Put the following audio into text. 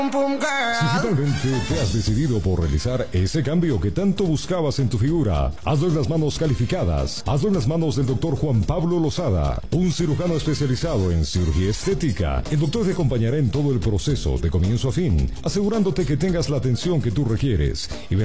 Si finalmente te has decidido por realizar ese cambio que tanto buscabas en tu figura, hazlo en las manos calificadas. Hazlo en las manos del doctor Juan Pablo Lozada, un cirujano especializado en cirugía estética. El doctor te acompañará en todo el proceso de comienzo a fin, asegurándote que tengas la atención que tú requieres y